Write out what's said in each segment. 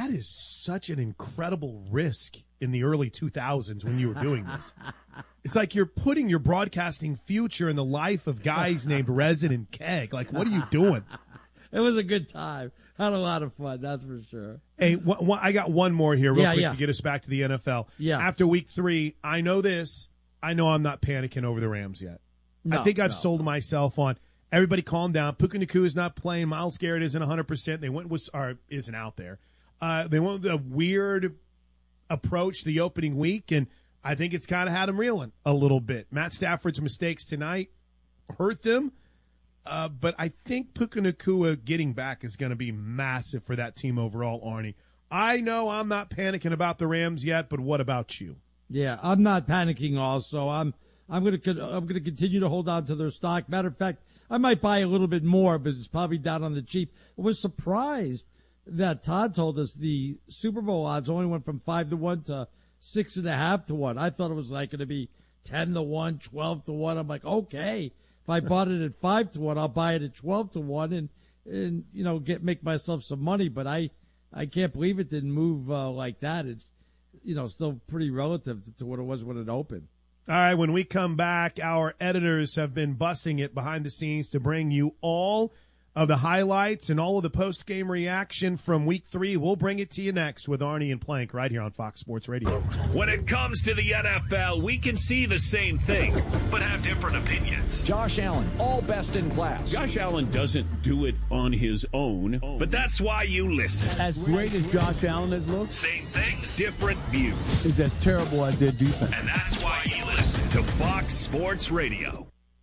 that is such an incredible risk in the early 2000s when you were doing this. It's like you're putting your broadcasting future in the life of guys named Resin and Keg. Like, what are you doing? It was a good time. Had a lot of fun, that's for sure. Hey, I got one more here real quick to get us back to the NFL. Yeah. After week 3, I know this. I know I'm not panicking over the Rams yet. I think I've sold myself on everybody calm down. Puka Nacua is not playing. Myles Garrett isn't 100%. They went with, or isn't out there. They went with a weird approach the opening week, and I think it's kind of had them reeling a little bit. Matt Stafford's mistakes tonight hurt them, but I think Puka Nacua getting back is going to be massive for that team overall, Arnie. I know I'm not panicking about the Rams yet, but what about you? Yeah, I'm not panicking also. I'm going to continue to hold on to their stock. Matter of fact, I might buy a little bit more, but it's probably down on the cheap. I was surprised that Todd told us the Super Bowl odds only went from 5-1 to 6.5-1. I thought it was like going to be 10-1, 12-1. I'm like, okay, if I bought it at 5-1, I'll buy it at 12-1 and make myself some money. But I can't believe it didn't move like that. It's still pretty relative to what it was when it opened. All right, when we come back, our editors have been busting it behind the scenes to bring you all of the highlights and all of the post-game reaction from Week 3. We'll bring it to you next with Arnie and Plank right here on Fox Sports Radio. When it comes to the NFL, we can see the same thing, but have different opinions. Josh Allen, all best in class. Josh Allen doesn't do it on his own. But that's why you listen. As great as Josh Allen has looked, same things, different views. It's as terrible as their defense. And that's why you listen to Fox Sports Radio.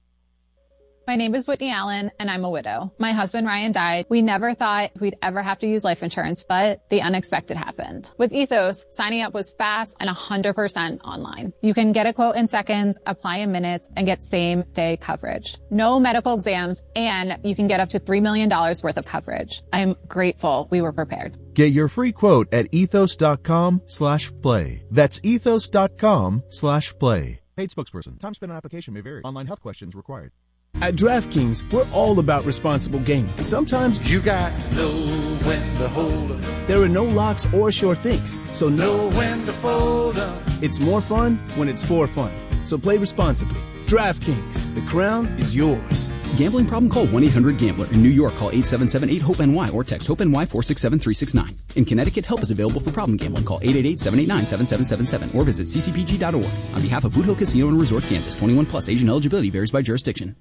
My name is Whitney Allen, and I'm a widow. My husband, Ryan, died. We never thought we'd ever have to use life insurance, but the unexpected happened. With Ethos, signing up was fast and 100% online. You can get a quote in seconds, apply in minutes, and get same-day coverage. No medical exams, and you can get up to $3 million worth of coverage. I'm grateful we were prepared. Get your free quote at ethos.com/play. That's ethos.com/play. Paid spokesperson. Time spent on application may vary. Online health questions required. At DraftKings, we're all about responsible gaming. Sometimes you got to know when to hold up. There are no locks or sure things, so know when to fold up. It's more fun when it's for fun. So play responsibly. DraftKings, the crown is yours. Gambling problem? Call 1-800-GAMBLER. In New York, call 877-8-HOPE-NY or text HOPE-NY 467-369. In Connecticut, help is available for problem gambling. Call 888-789-7777 or visit ccpg.org. On behalf of Boot Hill Casino and Resort, Kansas, 21 plus, age and eligibility varies by jurisdiction.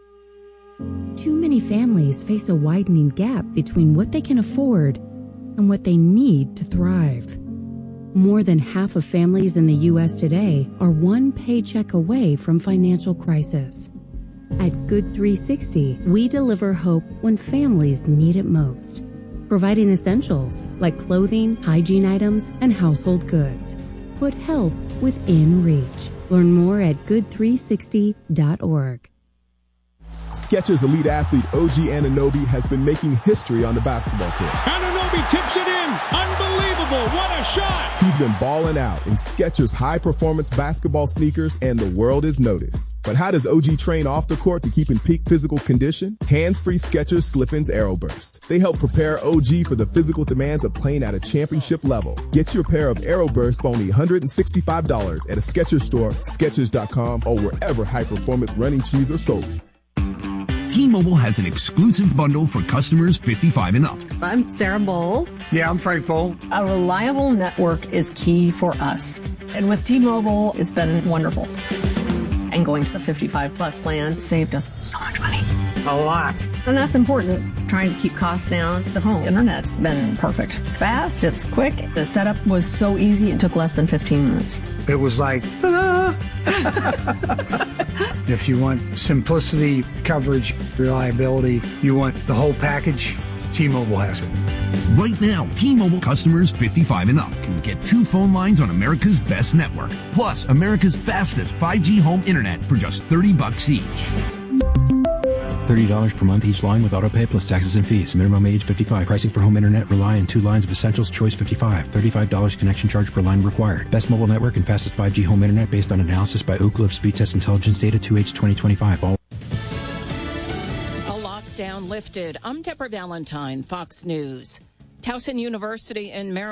Too many families face a widening gap between what they can afford and what they need to thrive. More than half of families in the U.S. today are one paycheck away from financial crisis. At Good 360, we deliver hope when families need it most, providing essentials like clothing, hygiene items, and household goods. Put help within reach. Learn more at good360.org. Skechers elite athlete OG Anunoby has been making history on the basketball court. Anunoby tips it in. Unbelievable. What a shot. He's been balling out in Skechers high-performance basketball sneakers, and the world is noticed. But how does OG train off the court to keep in peak physical condition? Hands-free Skechers Slip-ins Aeroburst. They help prepare OG for the physical demands of playing at a championship level. Get your pair of Aeroburst for only $165 at a Skechers store, Skechers.com, or wherever high-performance running shoes are sold. T-Mobile has an exclusive bundle for customers 55 and up. I'm Sarah Bowl. Yeah, I'm Frank Bowl. A reliable network is key for us. And with T-Mobile, it's been wonderful. And going to the 55 plus plan saved us so much money. A lot. And that's important. Trying to keep costs down. The home internet's been perfect. It's fast, it's quick. The setup was so easy, it took less than 15 minutes. It was like, If you want simplicity, coverage, reliability, you want the whole package, T-Mobile has it. Right now, T-Mobile customers 55 and up can get 2 phone lines on America's best network, plus America's fastest 5G home internet for just $30 each. $30 per month each line with autopay plus taxes and fees. Minimum age 55. Pricing for home internet rely on 2 lines of essentials. Choice 55. $35 connection charge per line required. Best mobile network and fastest 5G home internet based on analysis by Ookla of Speed Test Intelligence data 2H 2025. A lockdown lifted. I'm Deborah Valentine, Fox News. Towson University in Maryland